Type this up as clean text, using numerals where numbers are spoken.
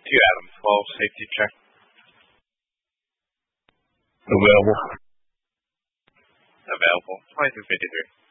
to you, Adam. 12 safety check. Available. Available. 2253.